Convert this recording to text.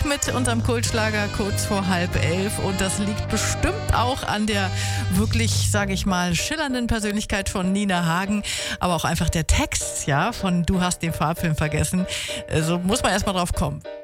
Musik mit unserem Kultschlager kurz vor 10:30 und das liegt bestimmt auch an der wirklich, sage ich mal, schillernden Persönlichkeit von Nina Hagen, aber auch einfach der Text, ja, von Du hast den Farbfilm vergessen. So muss man erst mal drauf kommen.